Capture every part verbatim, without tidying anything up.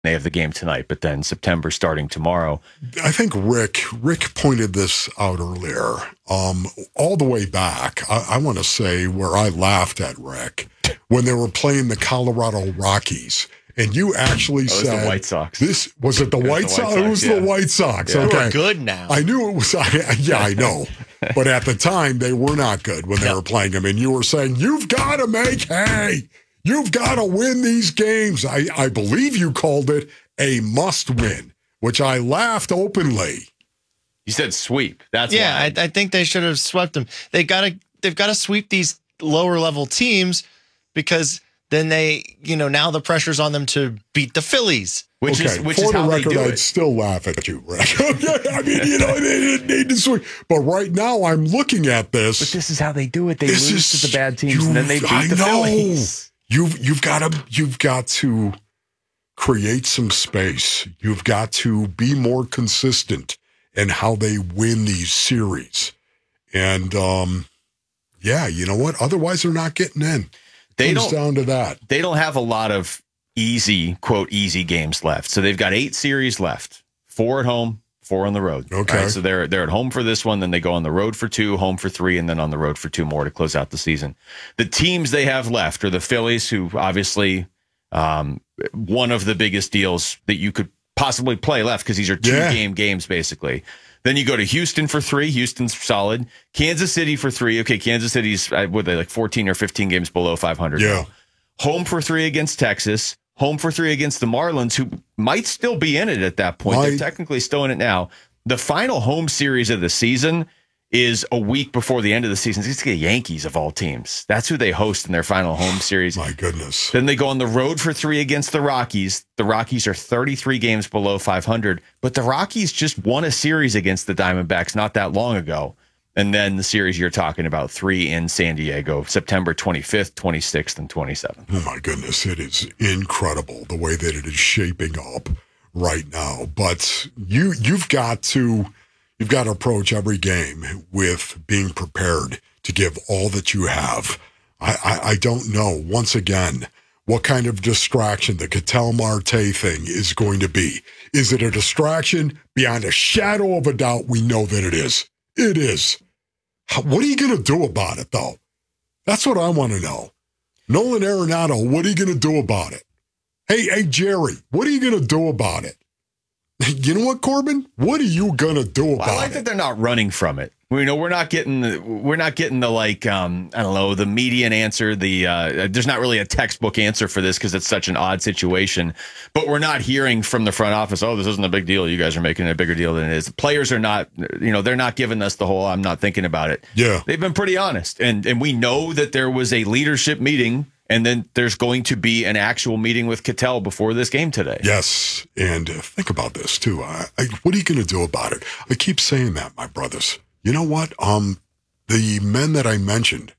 They have the game tonight, but then September starting tomorrow. I think Rick Rick pointed this out earlier. Um, all the way back, I, I want to say where I laughed at Rick when they were playing the Colorado Rockies, and you actually oh, said the White Sox. This was it. The it White was Sox. the White Sox. It was yeah. the White Sox. Yeah. Okay, They're good now. I knew it was. I, yeah, I know. But at the time, they were not good when they no. were playing them, and you were saying you've got to make hay. You've got to win these games. I, I believe you called it a must win, which I laughed openly. You said sweep. That's yeah. why. I, I think they should have swept them. They got to. They've got to sweep these lower level teams because then they, you know, now the pressure's on them to beat the Phillies. Which okay, is which for is the how record, they do I'd it. still laugh at you, Rick. I mean, you know, they didn't need to sweep. But right now, I'm looking at this. But this is how they do it. They This lose is- to the bad teams, you- and then they beat I the know. Phillies. You've you've got to you've got to create some space. You've got to be more consistent in how they win these series. And um, yeah, you know what? Otherwise, they're not getting in. They Comes don't. down to that. They don't have a lot of easy, quote, easy games left. So they've got eight series left, four at home, four on the road. Okay. Right? So they're they're at home for this one, then they go on the road for two, home for three, and then on the road for two more to close out the season. The teams they have left are the Phillies, who obviously um, one of the biggest deals that you could possibly play left because these are two Yeah. game games basically. Then you go to Houston for three. Houston's solid. Kansas City for three. Okay, Kansas City's uh, what are they like fourteen or fifteen games below five hundred. Yeah. Home for three against Texas. Home for three against the Marlins, who might still be in it at that point. Might. They're technically still in it now. The final home series of the season is a week before the end of the season. It's the Yankees of all teams. That's who they host in their final home series. My goodness. Then they go on the road for three against the Rockies. The Rockies are thirty-three games below five hundred, but the Rockies just won a series against the Diamondbacks not that long ago. And then the series you're talking about, three in San Diego, September twenty-fifth, twenty-sixth, and twenty-seventh. Oh my goodness, it is incredible the way that it is shaping up right now. But you you've got to you've got to approach every game with being prepared to give all that you have. I, I, I don't know, once again, what kind of distraction the Ketel Marte thing is going to be. Is it a distraction? Beyond a shadow of a doubt, we know that it is. It is. How, what are you going to do about it, though? That's what I want to know. Nolan Arenado, what are you going to do about it? Hey, hey, Jerry, what are you going to do about it? You know what, Corbin? What are you going to do about Well, I like it? that they're not running from it. We know we're not getting the we're not getting the like um, I don't know the median answer. The uh, there's not really a textbook answer for this because it's such an odd situation. But we're not hearing from the front office, oh, this isn't a big deal. You guys are making it a bigger deal than it is. The players are not, you know, they're not giving us the whole I'm not thinking about it. Yeah. They've been pretty honest, and and we know that there was a leadership meeting. And then there's going to be an actual meeting with Ketel before this game today. Yes, and uh, think about this, too. I, I, what are you going to do about it? I keep saying that, my brothers. You know what? Um, the men that I mentioned,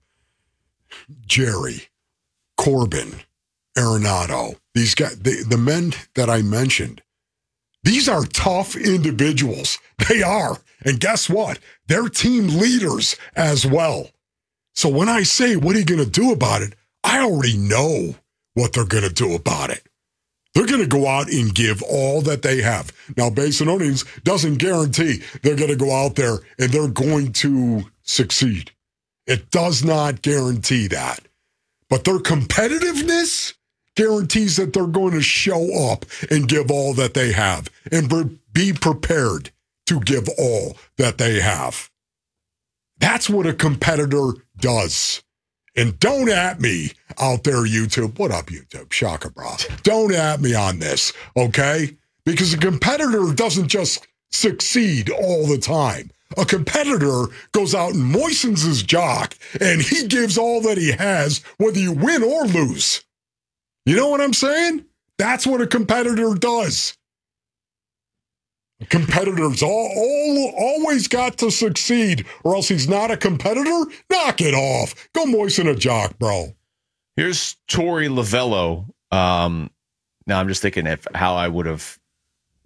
Jerry, Corbin, Arenado, these guys, the, the men that I mentioned, these are tough individuals. They are. And guess what? They're team leaders as well. So when I say, what are you going to do about it? I already know what they're going to do about it. They're going to go out and give all that they have. Now, Basinonians doesn't guarantee they're going to go out there and they're going to succeed. It does not guarantee that. But their competitiveness guarantees that they're going to show up and give all that they have and be prepared to give all that they have. That's what a competitor does. And don't at me out there, YouTube. What up, YouTube? Shaka bra. Don't at me on this, okay? Because a competitor doesn't just succeed all the time. A competitor goes out and moistens his jock, and he gives all that he has, whether you win or lose. You know what I'm saying? That's what a competitor does. Competitors all, all always got to succeed, or else he's not a competitor. Knock it off. Go moisten a jock, bro. Here's Torey Lovello. Um, now I'm just thinking if how I would have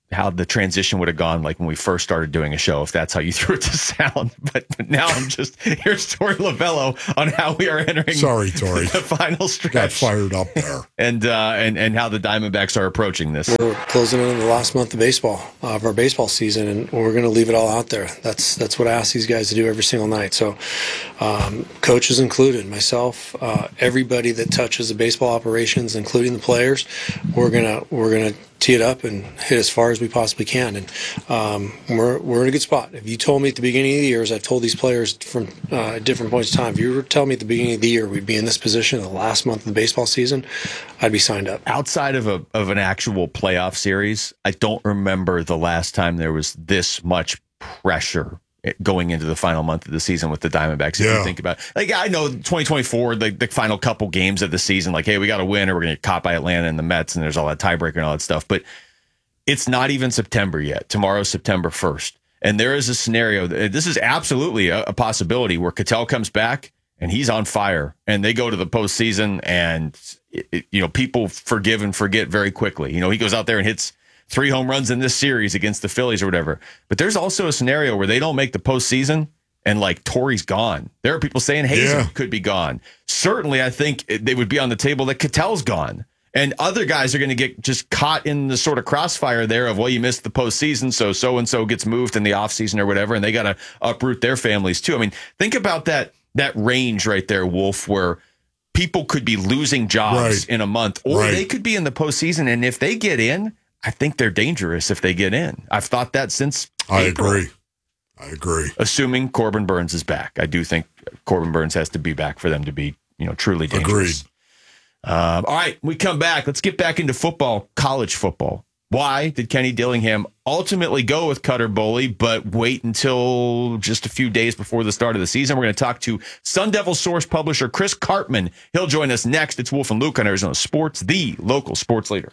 how the transition would have gone, like when we first started doing a show, if that's how you threw it to sound. But, but now I'm just, here's Tori Lavello on how we are entering Sorry, Tori. the final stretch. Got fired up there. And, uh, and, and how the Diamondbacks are approaching this. We're closing in on the last month of baseball, uh, of our baseball season, and we're going to leave it all out there. That's that's what I ask these guys to do every single night. So um, coaches included, myself, uh, everybody that touches the baseball operations, including the players, we're going to we're going to tee it up and hit as far as we possibly can. And um, we're we're in a good spot. If you told me at the beginning of the year, as I've told these players from uh, different points in time, if you were telling me at the beginning of the year we'd be in this position the last month of the baseball season, I'd be signed up. Outside of a of an actual playoff series, I don't remember the last time there was this much pressure going into the final month of the season with the Diamondbacks. If Yeah. you think about it. Like, I know twenty twenty-four, the, the final couple games of the season, like, hey, we got to win or we're going to get caught by Atlanta and the Mets, and there's all that tiebreaker and all that stuff. But it's not even September yet. Tomorrow's September first. And there is a scenario, this is absolutely a, a possibility where Ketel comes back and he's on fire and they go to the postseason and, it, it, you know, people forgive and forget very quickly. You know, he goes out there and hits three home runs in this series against the Phillies or whatever. But there's also a scenario where they don't make the postseason and like Torrey's gone. There are people saying Hazen Yeah. could be gone. Certainly, I think they would be on the table that Ketel's gone. And other guys are going to get just caught in the sort of crossfire there of, well, you missed the postseason, so so-and-so gets moved in the offseason or whatever, and they got to uproot their families too. I mean, think about that that range right there, Wolf, where people could be losing jobs Right. in a month, or Right. they could be in the postseason. And if they get in, I think they're dangerous if they get in. I've thought that since I April. agree. I agree. Assuming Corbin Burns is back. I do think Corbin Burns has to be back for them to be, you know, truly dangerous. Agreed. Um, all right, we come back. Let's get back into football, college football. Why did Kenny Dillingham ultimately go with Cutter Boley, but wait until just a few days before the start of the season? We're going to talk to Sun Devil source publisher Chris Karpman. He'll join us next. It's Wolf and Luke on Arizona Sports, the local sports leader.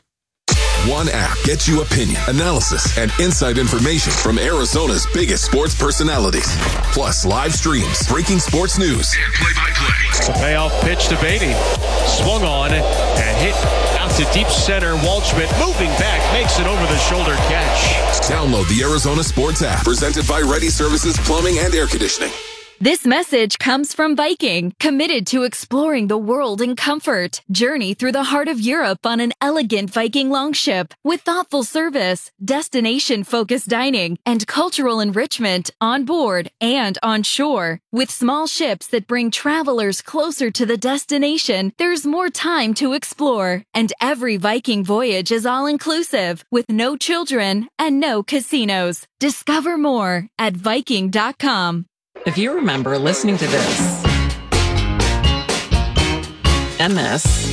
One app gets you opinion, analysis, and inside information from Arizona's biggest sports personalities. Plus live streams, breaking sports news, and play-by-play. The payoff pitch to Beatty. Swung on and hit out to deep center. Waldschmidt moving back, makes an over-the-shoulder catch. Download the Arizona Sports app, presented by Ready Services Plumbing and Air Conditioning. This message comes from Viking, committed to exploring the world in comfort. Journey through the heart of Europe on an elegant Viking longship with thoughtful service, destination-focused dining, and cultural enrichment on board and on shore. With small ships that bring travelers closer to the destination, there's more time to explore. And every Viking voyage is all-inclusive, with no children and no casinos. Discover more at Viking dot com. If you remember listening to this, and this,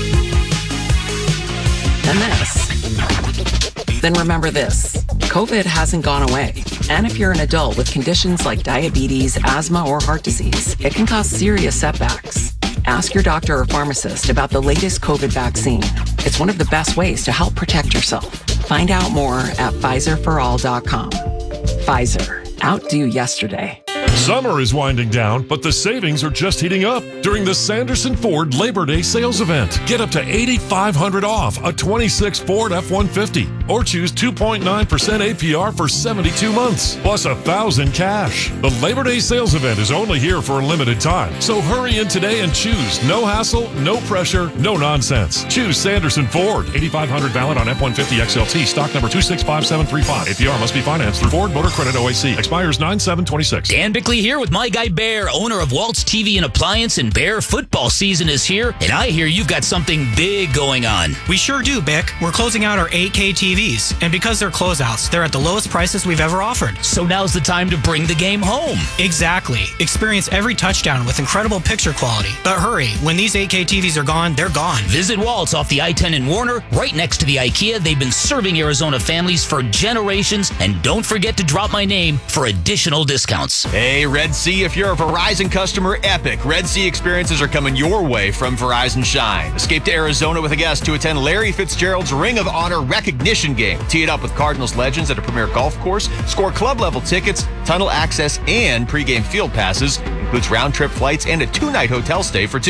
and this, then remember this. COVID hasn't gone away. And if you're an adult with conditions like diabetes, asthma, or heart disease, it can cause serious setbacks. Ask your doctor or pharmacist about the latest COVID vaccine. It's one of the best ways to help protect yourself. Find out more at Pfizer for all dot com. Pfizer. Outdo yesterday. Summer is winding down, but the savings are just heating up during the Sanderson Ford Labor Day sales event. Get up to eight thousand five hundred dollars off a twenty-six Ford F one fifty or choose two point nine percent A P R for seventy-two months, plus one thousand dollars cash. The Labor Day sales event is only here for a limited time, so hurry in today and choose. No hassle, no pressure, no nonsense. Choose Sanderson Ford. eight thousand five hundred dollars valid on F one fifty X L T, stock number two six five seven three five. A P R must be financed through Ford Motor Credit O A C. Expires nine seven twenty-six. Dan Bickley here with my guy Bear, owner of Waltz T V and Appliance, and Bear football season is here, and I hear you've got something big going on. We sure do, Bick. We're closing out our eight K T Vs, and because they're closeouts, they're at the lowest prices we've ever offered. So now's the time to bring the game home. Exactly. Experience every touchdown with incredible picture quality. But hurry, when these eight K T Vs are gone, they're gone. Visit Waltz off the I ten in Warner, right next to the IKEA. They've been serving Arizona families for generations, and don't forget to drop my name for additional discounts. Hey, Red Sea, if you're a Verizon customer, epic Red Sea experiences are coming your way from Verizon Shine. Escape to Arizona with a guest to attend Larry Fitzgerald's Ring of Honor recognition game. Tee it up with Cardinals legends at a premier golf course. Score club-level tickets, tunnel access, and pregame field passes. Includes round-trip flights and a two-night hotel stay for two.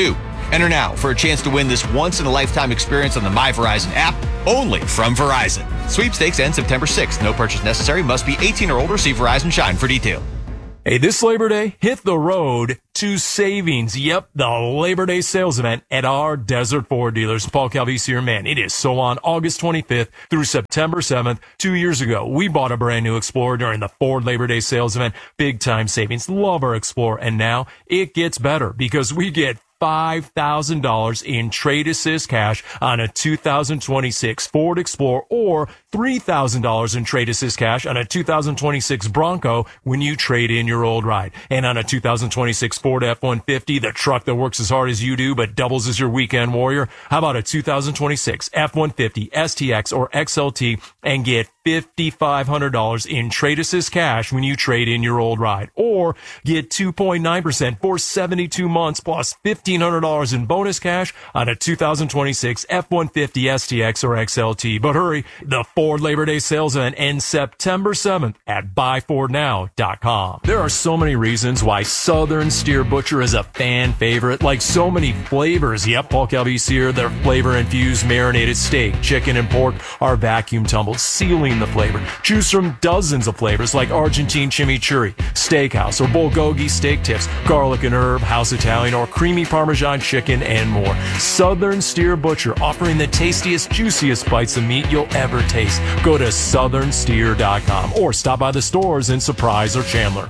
Enter now for a chance to win this once-in-a-lifetime experience on the My Verizon app, only from Verizon. Sweepstakes ends September sixth. No purchase necessary. Must be eighteen or older. See Verizon Shine for detail. Hey, this Labor Day, hit the road to savings. Yep, the Labor Day sales event at our Desert Ford dealers. Paul Calvisi here, man. It is so on August twenty-fifth through September seventh. Two years ago, we bought a brand new Explorer during the Ford Labor Day sales event. Big time savings. Love our Explorer. And now it gets better because we get five thousand dollars in trade assist cash on a two thousand twenty-six Ford Explorer or three thousand dollars in trade assist cash on a two thousand twenty-six Bronco when you trade in your old ride. And on a two thousand twenty-six Ford F one fifty, the truck that works as hard as you do but doubles as your weekend warrior, how about a two thousand twenty-six F one fifty, S T X, or X L T and get five thousand five hundred dollars in trade assist cash when you trade in your old ride. Or get two point nine percent for seventy-two months plus fifteen hundred dollars in bonus cash on a two thousand twenty-six F one fifty, S T X, or X L T. But hurry, the Ford Labor Day sales event ends September seventh at buy ford now dot com. There are so many reasons why Southern Steer Butcher is a fan favorite, like so many flavors. Yep, Paul Calvisi here. Their flavor-infused marinated steak, chicken, and pork are vacuum tumbled, sealing the flavor. Choose from dozens of flavors like Argentine chimichurri, steakhouse, or bulgogi steak tips, garlic and herb, house Italian, or creamy Parmesan chicken, and more. Southern Steer Butcher, offering the tastiest, juiciest bites of meat you'll ever taste. Go to southern steer dot com or stop by the stores in Surprise or Chandler.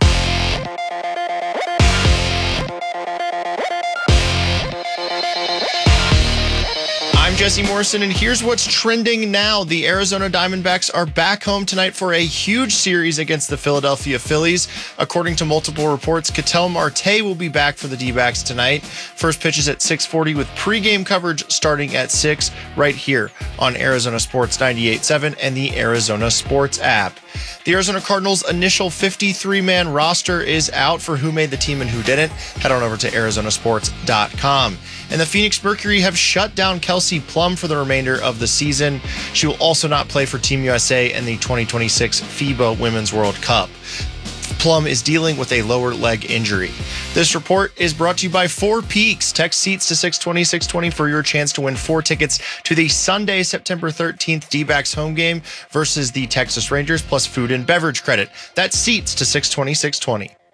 I'm Jesse Morrison, and here's what's trending now. The Arizona Diamondbacks are back home tonight for a huge series against the Philadelphia Phillies. According to multiple reports, Ketel Marte will be back for the D-backs tonight. First pitch is at six forty with pregame coverage starting at six right here on Arizona Sports ninety-eight point seven and the Arizona Sports app. The Arizona Cardinals' initial fifty-three man roster is out for who made the team and who didn't. Head on over to arizona sports dot com. And the Phoenix Mercury have shut down Kelsey Plum for the remainder of the season. She will also not play for Team U S A in the twenty twenty-six FIBA Women's World Cup. Plum is dealing with a lower leg injury. This report is brought to you by Four Peaks. Text SEATS to six twenty, six twenty for your chance to win four tickets to the Sunday, September thirteenth D-backs home game versus the Texas Rangers plus food and beverage credit. That's SEATS to six twenty, six twenty.